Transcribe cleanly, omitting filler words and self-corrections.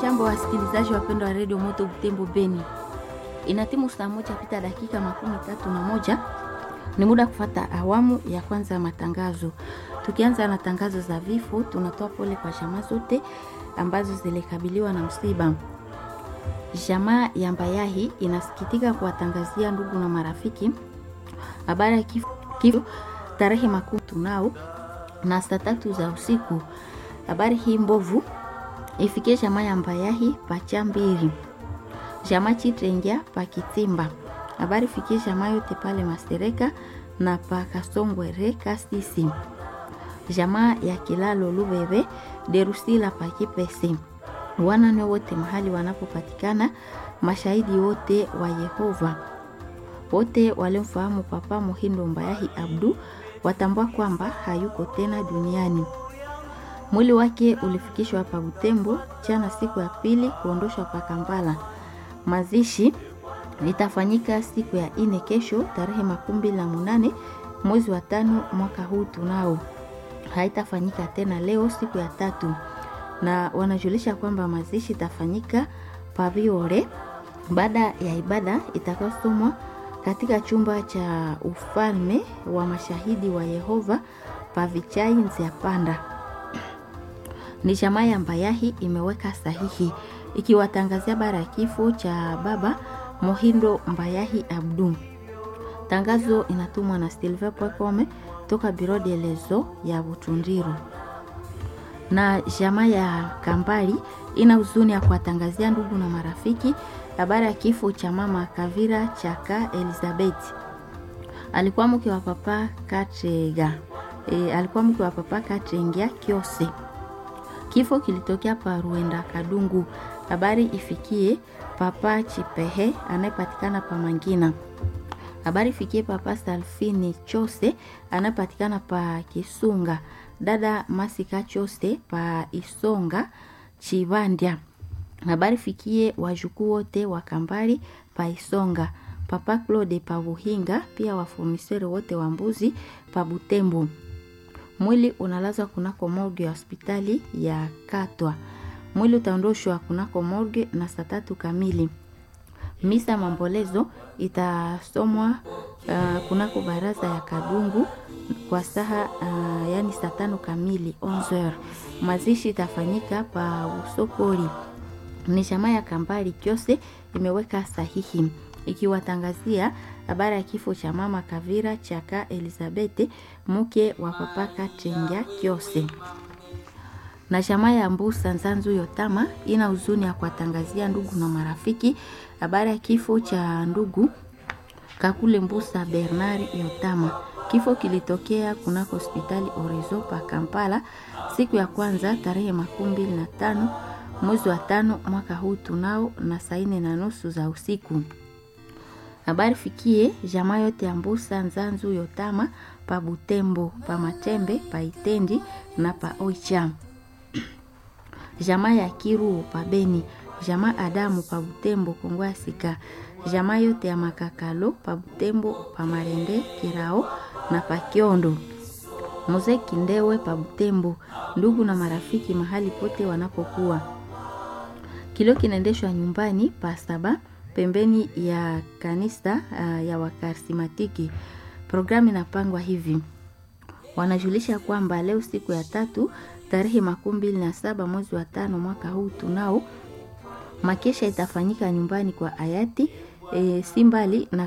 Hamjambo wasikilizaji wapendwa wa Radio Moto Butembo Beni. Inatimu saa moja pita dakika 31. Ni muda kufuata awamu ya kwanza ya matangazo. Tukianza na tangazo za vifo, tunatoa pole kwa jamaa zote ambazo zilikabiliwa na msiba. Jamaa ya Mbayahi inasikitika kuwatangazia ndugu na marafiki habari ya kifo tarehe 10 tunao na saa 3 za usiku. Habari hii mbovu ifikie jamaa ya Mbayahi pa Chambiri, jamaa Chitrengia pa Kitimba. Habari fikie jamaa yote pale Mastereka na pa Kasongwere Kasisi, jamaa ya Kilalo Lubebe Derusila pa Kipesi. Wanane wote mahali wanapopatikana, mashahidi wote wa Yehova, wote walimfahamu Papa Muhindo Mbayahi Abdu watambua kwamba hayuko tena duniani. Mwili wake ulifikishwa hapa Butembo jana siku ya pili kuondoshwa pa Kampala. Mazishi litafanyika siku ya 4 kesho tarehe 28 mwezi wa 5 mwaka huu tunao. Haitafanyika tena leo siku ya 3, na wanajulisha kwamba mazishi itafanyika pa Biore baada ya ibada itakayosomwa katika chumba cha ufalme wa mashahidi wa Yehova pa Vichai Nzia Panda. Ni jamaa ya Mbayahi imeweka sahihi ikiwatangazia bara ya kifo cha baba Muhindo Mbayahi Abdu. Tangazo inatumwa na Silver Pwekome toka Biro de Lezo ya Butundiro. Na jamaa ya Kambali ina huzuni ya kuwatangazia ndugu na marafiki habari ya kifo cha mama Kavira Chaka Elizabeth. Alikuwa mke wa papa Katrengia Kiose. Kifo kilitokea pa Ruenda Kadungu. Habari ifikie Papa Chipehe anayepatikana pa Mangina. Habari ifikie Papa Salfini Chose anayepatikana pa Kisunga. Dada Masika Chose pa Isonga Chivandia. Habari ifikie wajukuu wote wa Kambali pa Isonga. Papa Claude pa Buhinga, pia wafumisere wote wa Mbuzi pa Butembo. Mwili unalazwa kunako morgue ya hospitali ya Katwa. Mwili utaondoshwa kunako morgue na saa 3 kamili. Misa mambolezo itasomwa kunako baraza ya Kadungu kwa saa yani saa 5 kamili 11h. Mazishi itafanyika pa Usokori. Ni jamaa ya Kambali Kiose imeweka sahihi ikiwatangazia habari ya kifo cha mama Kavira Chaka Elizabeth mke wa papa Katrengia Kiose. Na jamaa ya Mbusa Nzanzu Yotama ina huzuni ya kuwatangazia ndugu na marafiki habari ya kifo cha ndugu Kakule Mbusa Bernard Yotama. Kifo kilitokea kunako hospitali Orizo pa Kampala siku ya kwanza tarehe 25 mwezi wa 5 mwaka huu tunao na saa 4:30 za usiku. Habari fikie jamaa yote ya Mbusa Nzanzu Yotama pa Butembo, pa Matembe, pa Itendi na pa Oicha. Jamaa ya Kiru pa Beni, jamaa Adamu pa Butembo Kongwa Sika, jamaa yote ya Makakalo pa Butembo, pa Marende Kirao na pa Kiondo. Mzee Kindewe pa Butembo, ndugu na marafiki mahali pote wanapokuwa. Kilo kinaendeshwa nyumbani pa Saba pembeni ya kanisa ya Wakarismatiki. Programu inapangwa hivi. Wanajulisha kwamba leo siku ya 3 tarehe 27 mwezi wa 5 mwaka huu tunao, makesha itafanyika nyumbani kwa hayati Simbali na